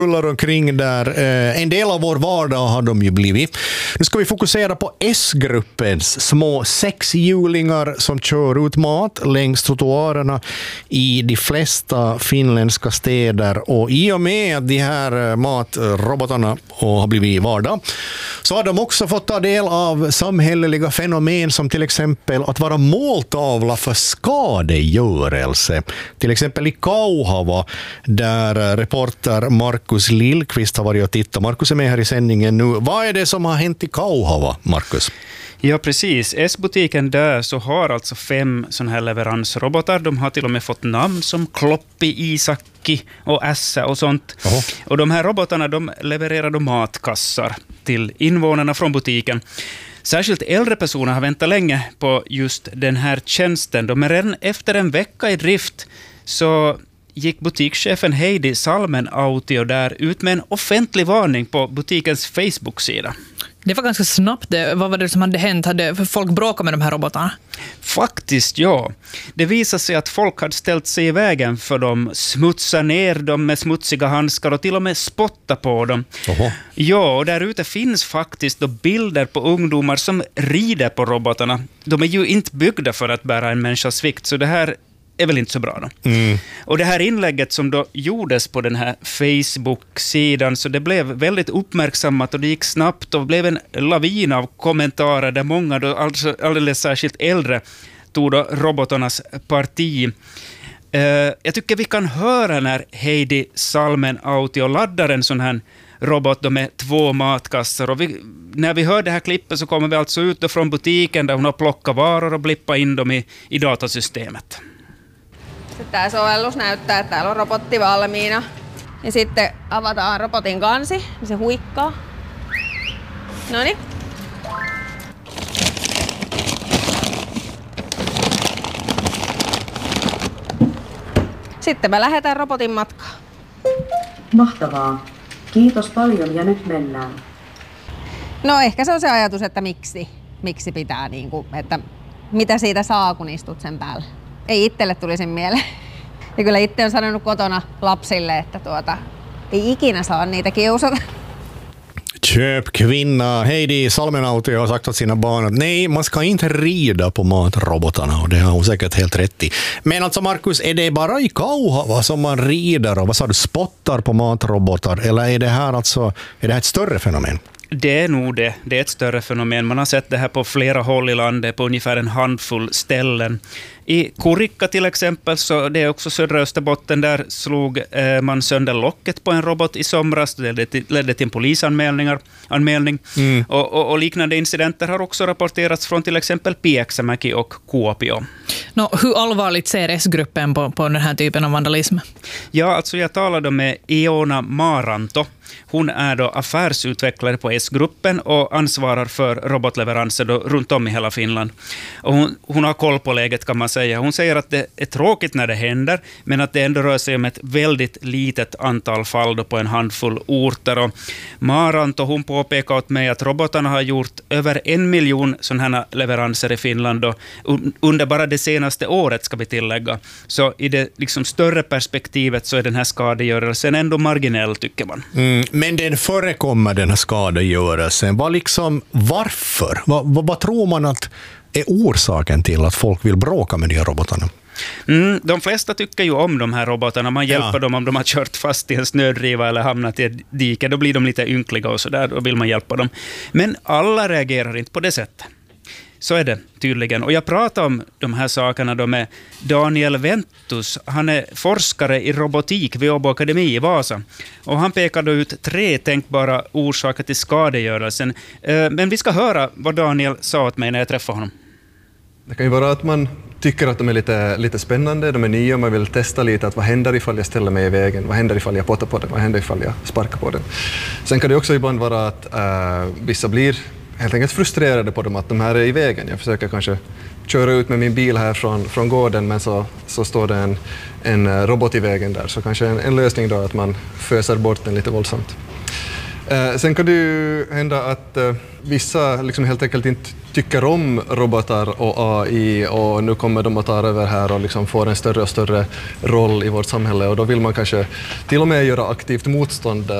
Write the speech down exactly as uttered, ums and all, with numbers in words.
rullar omkring där. En del av vår vardag har de ju blivit. Nu ska vi fokusera på S-gruppens små sexhjulingar som kör ut mat längs trottoarerna i de flesta finländska städer. Och i och med att de här matrobotarna har blivit vardag så har de också fått ta del av samhälleliga fenomen som till exempel att vara måltavla för skadegörelse. Till exempel i Kauhava där reporter Markus Lillqvist har varit och tittat. Markus är med här i sändningen nu. Vad är det som har hänt i Kauhava, Markus? Ja, precis. S-butiken där så har alltså fem sådana här leveransrobotar. De har till och med fått namn som Kloppi, Isakki och Ässa och sånt. Oho. Och de här robotarna de levererar då matkassar till invånarna från butiken. Särskilt äldre personer har väntat länge på just den här tjänsten. De är redan efter en vecka i drift så gick butikschefen Heidi Salmen-Autio där ut med en offentlig varning på butikens Facebook-sida. Det var ganska snabbt. Det. Vad var det som hade hänt? Hade folk bråkat med de här robotarna? Faktiskt, ja. Det visade sig att folk hade ställt sig i vägen för dem, smutsar ner dem med smutsiga handskar och till och med spotta på dem. Oho. Ja, och där ute finns faktiskt då bilder på ungdomar som rider på robotarna. De är ju inte byggda för att bära en människas vikt, så det här är väl inte så bra då. Mm. Och det här inlägget som då gjordes på den här Facebook-sidan så det blev väldigt uppmärksammat och det gick snabbt och blev en lavin av kommentarer där många då alltså alldeles särskilt äldre tog då robotarnas parti. Uh, jag tycker vi kan höra när Heidi Salmen-Autio laddar en sån här robot då med två matkassar och vi, när vi hör det här klippet så kommer vi alltså ut då från butiken där hon har plockat varor och blippat in dem i, i datasystemet. Tämä sovellus näyttää, että täällä on robotti valmiina. Ja sitten avataan robotin kansi, niin se huikkaa. Noniin. Sitten me lähdetään robotin matkaan. Mahtavaa. Kiitos paljon ja nyt mennään. No ehkä se on se ajatus, että miksi, miksi pitää, niin kuin, että mitä siitä saa, kun istut sen päälle. Ei itselle tulisi mieleen. Ja kyllä itse on sanonut kotona lapsille, että tuota, ei ikinä saa niitä kiusata. Köpkvinna Heidi Salmen-Autio har sagt åt sina barn att nej, man ska inte rida på matrobotarna och det har hon säkert helt rätt i. Men alltså Markus, är det bara i Kauhava som man rider och vad sa du, spottar på matrobotar eller är det här alltså, är det här ett större fenomen? Det är nog det. Det är ett större fenomen. Man har sett det här på flera håll i landet, på ungefär en handfull ställen. I Kurikka till exempel, så det är också södra Österbotten, där slog eh, man sönder locket på en robot i somras. Det ledde till, ledde till en polisanmälning. Anmälning. Mm. Och, och, och liknande incidenter har också rapporterats från till exempel Pieksämäki och Kuopio. No, hur allvarligt ser S-gruppen på, på den här typen av vandalism? Ja, alltså jag talade med Iona Maranto. Hon är då affärsutvecklare på S-gruppen och ansvarar för robotleveranser då runt om i hela Finland. Och hon, hon har koll på läget kan man säga. Hon säger att det är tråkigt när det händer, men att det ändå rör sig om ett väldigt litet antal fall då på en handfull orter. Och Maranto, hon påpekar åt mig att robotarna har gjort över en miljon sådana här leveranser i Finland då, under bara det senaste året ska vi tillägga. Så i det liksom större perspektivet så är den här skadegörelsen ändå marginell tycker man. Mm. Men den förekommer den här skadegörelsen. Vad liksom, varför? Vad, vad, vad tror man att är orsaken till att folk vill bråka med de här robotarna? Mm, de flesta tycker ju om de här robotarna. Man hjälper ja. dem om de har kört fast i en snödriva eller hamnat i ett dike. Då blir de lite ynkliga och sådär. Då vill man hjälpa dem. Men alla reagerar inte på det sättet. Så är det tydligen. Och jag pratar om de här sakerna då med Daniel Ventus. Han är forskare i robotik vid Åbo Akademi i Vasa. Och han pekar då ut tre tänkbara orsaker till skadegörelsen. Men vi ska höra vad Daniel sa åt mig när jag träffade honom. Det kan ju vara att man tycker att de är lite, lite spännande, de är nya och man vill testa lite att vad händer ifall jag ställer mig i vägen, vad händer ifall jag pottar på den, vad händer ifall jag sparkar på den. Sen kan det också ibland vara att äh, vissa blir helt enkelt frustrerade på dem att de här är i vägen. Jag försöker kanske köra ut med min bil här från, från gården men så, så står det en, en robot i vägen där. Så kanske en, en lösning då att man föser bort den lite våldsamt. Eh, sen kan det ju hända att eh, vissa liksom helt enkelt inte tycker om robotar och A I och nu kommer de att ta över här och liksom får en större och större roll i vårt samhälle och då vill man kanske till och med göra aktivt motstånd